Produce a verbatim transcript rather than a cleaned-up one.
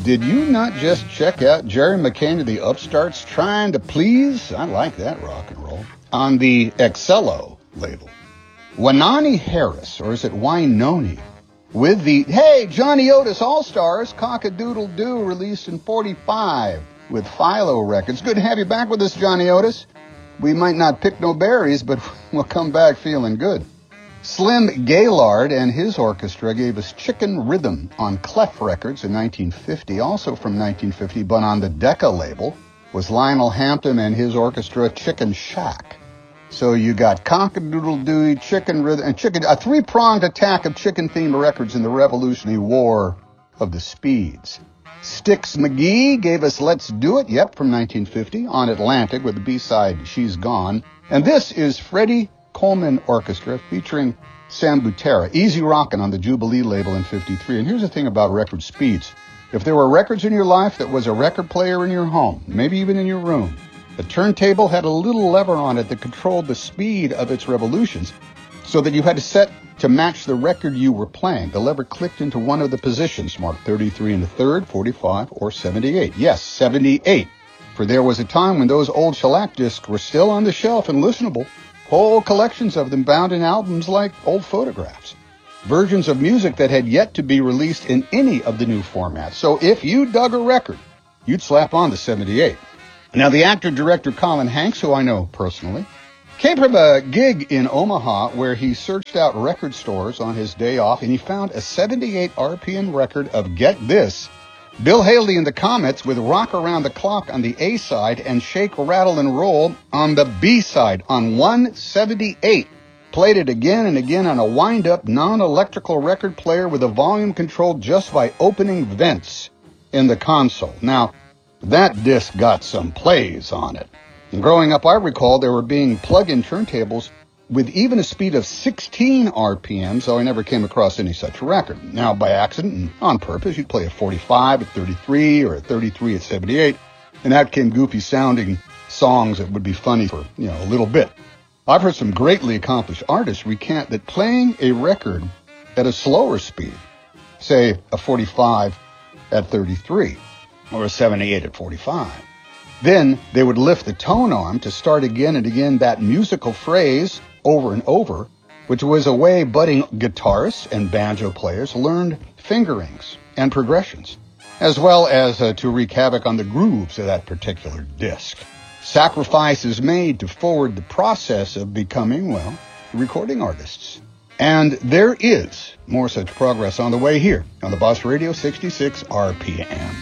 Did you not just check out Jerry McCain of the Upstarts trying to please? I like that rock and roll. On the Excello label. Wanani Harris, or is it Wynoni? With the, hey, Johnny Otis All-Stars, Cock-a-Doodle-Doo, released in forty-five with Philo Records. Good to have you back with us, Johnny Otis. We might not pick no berries, but we'll come back feeling good. Slim Gaillard and his orchestra gave us Chicken Rhythm on Clef Records in nineteen fifty. Also from nineteen fifty, but on the Decca label, was Lionel Hampton and his orchestra Chicken Shack. So you got Cock-a-Doodle-Doo, Chicken Rhythm, and Chicken, a three-pronged attack of chicken-themed records in the Revolutionary War of the Speeds. Styx McGee gave us Let's Do It, yep, from nineteen fifty, on Atlantic with the B-side She's Gone. And this is Freddie Coleman Orchestra featuring Sam Butera, Easy Rockin' on the Jubilee label in fifty-three. And here's the thing about record speeds. If there were records in your life that was a record player in your home, maybe even in your room, the turntable had a little lever on it that controlled the speed of its revolutions so that you had to set to match the record you were playing. The lever clicked into one of the positions, marked thirty-three in the third, forty-five, or seventy-eight. Yes, seventy-eight. For there was a time when those old shellac discs were still on the shelf and listenable. Whole collections of them bound in albums like old photographs. Versions of music that had yet to be released in any of the new formats. So if you dug a record, you'd slap on the seventy-eight. Now, the actor-director Colin Hanks, who I know personally, came from a gig in Omaha where he searched out record stores on his day off, and he found a seventy-eight R P M record of, get this, Bill Haley and the Comets with Rock Around the Clock on the A side and Shake, Rattle, and Roll on the B side on one seventy-eight. Played it again and again on a wind-up, non-electrical record player with a volume controlled just by opening vents in the console. Now, that disc got some plays on it. And growing up, I recall there were being plug-in turntables with even a speed of sixteen R P M, so I never came across any such record. Now, by accident and on purpose, you'd play a forty-five at thirty-three or a thirty-three at seventy-eight, and out came goofy-sounding songs that would be funny for, you know, a little bit. I've heard some greatly accomplished artists recant that playing a record at a slower speed, say a forty-five at thirty-three, or a seventy-eight at forty-five. Then they would lift the tone arm to start again and again that musical phrase over and over, which was a way budding guitarists and banjo players learned fingerings and progressions, as well as uh, to wreak havoc on the grooves of that particular disc. Sacrifices made to forward the process of becoming, well, recording artists. And there is more such progress on the way here on the Boss Radio sixty-six R P M.